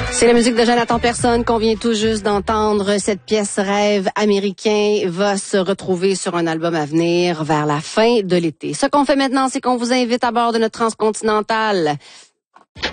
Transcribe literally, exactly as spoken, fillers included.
C'est la musique de Jonathan Personne qu'on vient tout juste d'entendre. Cette pièce Rêve américain va se retrouver sur un album à venir vers la fin de l'été. Ce qu'on fait maintenant, c'est qu'on vous invite à bord de notre transcontinentale